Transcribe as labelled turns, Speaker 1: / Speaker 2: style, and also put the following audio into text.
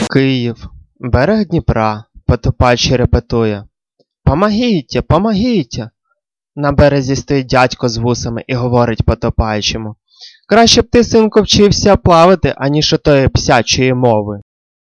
Speaker 1: Київ, берег Дніпра, Потопач репетує: «Помогіть, помогіть!» На березі стоїть дядько з вусами і говорить Потопаючому: «Краще б ти, синку, вчився плавати, аніж отої псячої мови».